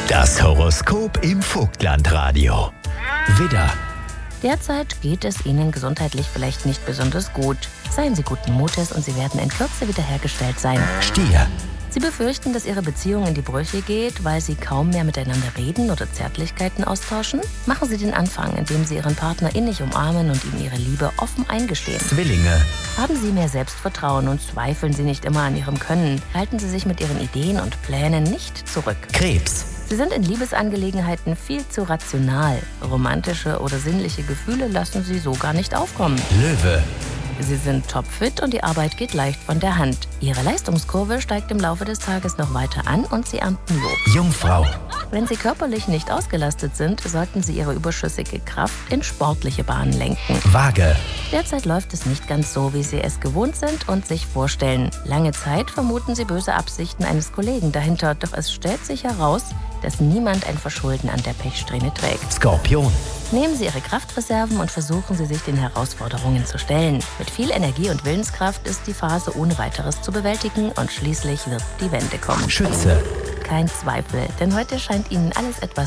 Das Horoskop im Vogtlandradio. Widder. Derzeit geht es Ihnen gesundheitlich vielleicht nicht besonders gut. Seien Sie guten Mutes und Sie werden in Kürze wiederhergestellt sein. Stier. Sie befürchten, dass Ihre Beziehung in die Brüche geht, weil Sie kaum mehr miteinander reden oder Zärtlichkeiten austauschen? Machen Sie den Anfang, indem Sie Ihren Partner innig umarmen und ihm Ihre Liebe offen eingestehen. Zwillinge. Haben Sie mehr Selbstvertrauen und zweifeln Sie nicht immer an Ihrem Können. Halten Sie sich mit Ihren Ideen und Plänen nicht zurück. Krebs. Sie sind in Liebesangelegenheiten viel zu rational. Romantische oder sinnliche Gefühle lassen Sie so gar nicht aufkommen. Löwe. Sie sind topfit und die Arbeit geht leicht von der Hand. Ihre Leistungskurve steigt im Laufe des Tages noch weiter an und Sie ernten Lob. Jungfrau. Wenn Sie körperlich nicht ausgelastet sind, sollten Sie Ihre überschüssige Kraft in sportliche Bahnen lenken. Waage. Derzeit läuft es nicht ganz so, wie Sie es gewohnt sind und sich vorstellen. Lange Zeit vermuten Sie böse Absichten eines Kollegen dahinter, doch es stellt sich heraus, dass niemand ein Verschulden an der Pechsträhne trägt. Skorpion. Nehmen Sie Ihre Kraftreserven und versuchen Sie sich den Herausforderungen zu stellen. Mit viel Energie und Willenskraft ist die Phase ohne weiteres zu bewältigen und schließlich wird die Wende kommen. Schütze. Kein Zweifel, denn heute scheint Ihnen alles etwas